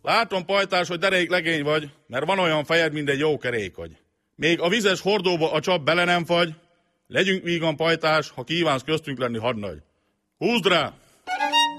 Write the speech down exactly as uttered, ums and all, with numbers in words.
Látom, pajtás, hogy derék legény vagy, mert van olyan fejed, mint egy jó kerékagy. Még a vizes hordóba a csap bele nem fagy, legyünk vígan, pajtás, ha kívánsz köztünk lenni hadnagy. Húzd rá!